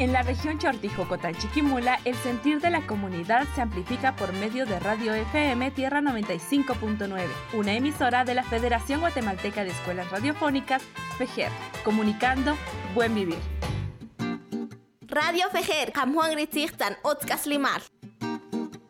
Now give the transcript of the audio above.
En la región Chortijocotán-Chiquimula, el sentir de la comunidad se amplifica por medio de Radio FM Tierra 95.9, una emisora de la Federación Guatemalteca de Escuelas Radiofónicas, FEGER, comunicando Buen Vivir. Radio FEGER, Juan Gritzigtan, Otzkas Limar.